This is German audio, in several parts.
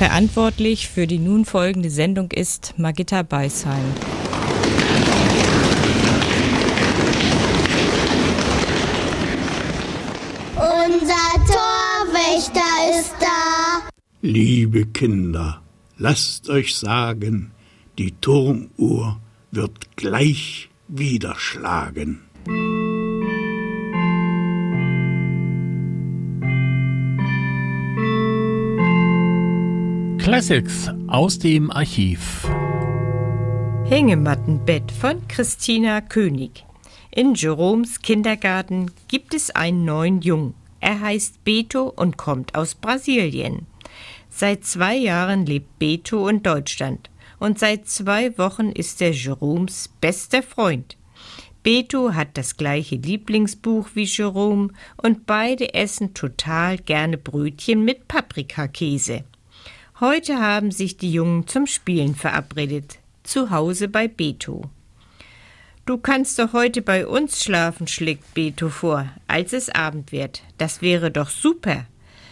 Verantwortlich für die nun folgende Sendung ist Margitta Beisheim. Unser Torwächter ist da. Liebe Kinder, lasst euch sagen, die Turmuhr wird gleich wieder schlagen. Classics aus dem Archiv. Hängemattenbett von Christina König. In Jeroms Kindergarten gibt es einen neuen Jungen. Er heißt Beto und kommt aus Brasilien. Seit 2 Jahren lebt Beto in Deutschland und seit 2 Wochen ist er Jeroms bester Freund. Beto hat das gleiche Lieblingsbuch wie Jerome und beide essen total gerne Brötchen mit Paprikakäse. Heute haben sich die Jungen zum Spielen verabredet, zu Hause bei Beto. »Du kannst doch heute bei uns schlafen«, schlägt Beto vor, als es Abend wird. »Das wäre doch super.«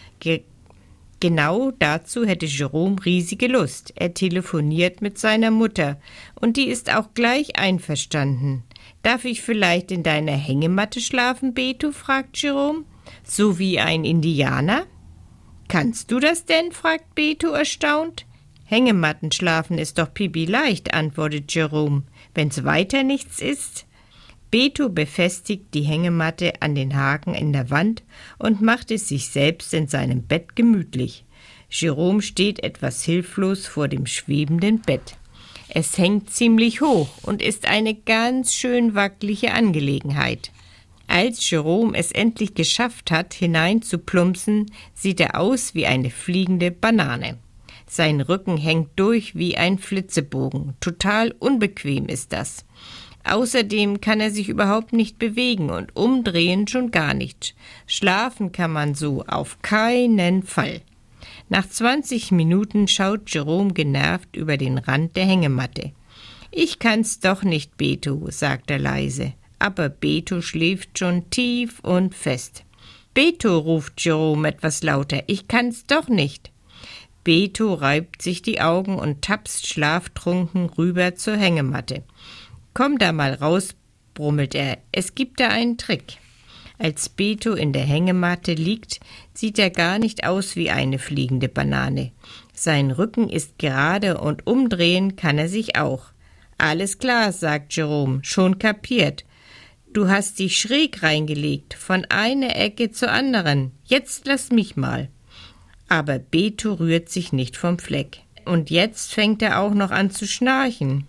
Genau dazu hätte Jerome riesige Lust. Er telefoniert mit seiner Mutter und die ist auch gleich einverstanden. »Darf ich vielleicht in deiner Hängematte schlafen, Beto?«, fragt Jerome. »So wie ein Indianer?« »Kannst du das denn?«, fragt Beto erstaunt. »Hängematten schlafen ist doch pipi leicht«, antwortet Jerome, »wenn's weiter nichts ist.« Beto befestigt die Hängematte an den Haken in der Wand und macht es sich selbst in seinem Bett gemütlich. Jerome steht etwas hilflos vor dem schwebenden Bett. Es hängt ziemlich hoch und ist eine ganz schön wackelige Angelegenheit. Als Jerome es endlich geschafft hat, hinein zu plumpsen, sieht er aus wie eine fliegende Banane. Sein Rücken hängt durch wie ein Flitzebogen. Total unbequem ist das. Außerdem kann er sich überhaupt nicht bewegen und umdrehen schon gar nicht. Schlafen kann man so auf keinen Fall. Nach 20 Minuten schaut Jerome genervt über den Rand der Hängematte. »Ich kann's doch nicht, Beto«, sagt er leise. Aber Beto schläft schon tief und fest. »Beto«, ruft Jerome etwas lauter, »ich kann's doch nicht.« Beto reibt sich die Augen und tapst schlaftrunken rüber zur Hängematte. »Komm da mal raus«, brummelt er, »es gibt da einen Trick.« Als Beto in der Hängematte liegt, sieht er gar nicht aus wie eine fliegende Banane. Sein Rücken ist gerade und umdrehen kann er sich auch. »Alles klar«, sagt Jerome, »schon kapiert. Du hast dich schräg reingelegt, von einer Ecke zur anderen. Jetzt lass mich mal.« Aber Beto rührt sich nicht vom Fleck. Und jetzt fängt er auch noch an zu schnarchen.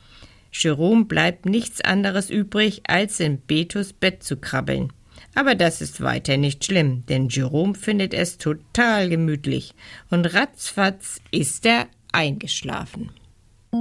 Jerome bleibt nichts anderes übrig, als in Betos Bett zu krabbeln. Aber das ist weiter nicht schlimm, denn Jerome findet es total gemütlich. Und ratzfatz ist er eingeschlafen.